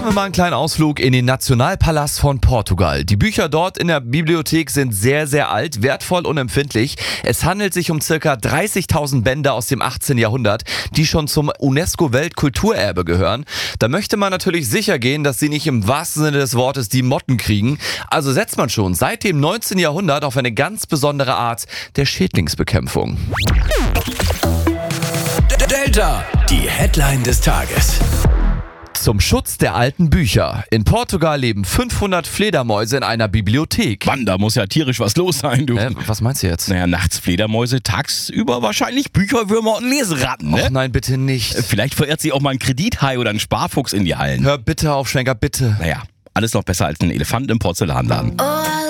Machen wir mal einen kleinen Ausflug in den Nationalpalast von Portugal. Die Bücher dort in der Bibliothek sind sehr, sehr alt, wertvoll und empfindlich. Es handelt sich um ca. 30.000 Bände aus dem 18. Jahrhundert, die schon zum UNESCO-Weltkulturerbe gehören. Da möchte man natürlich sicher gehen, dass sie nicht im wahrsten Sinne des Wortes die Motten kriegen. Also setzt man schon seit dem 19. Jahrhundert auf eine ganz besondere Art der Schädlingsbekämpfung. Delta, die Headline des Tages. Zum Schutz der alten Bücher. In Portugal leben 500 Fledermäuse in einer Bibliothek. Mann, da muss ja tierisch was los sein, du. Was meinst du jetzt? Naja, nachts Fledermäuse, tagsüber wahrscheinlich Bücherwürmer und Leseratten, ne? Och nein, bitte nicht. Vielleicht verirrt sich auch mal ein Kredithai oder ein Sparfuchs in die Hallen. Hör bitte auf, Schwenker, bitte. Naja, alles noch besser als ein Elefant im Porzellanladen.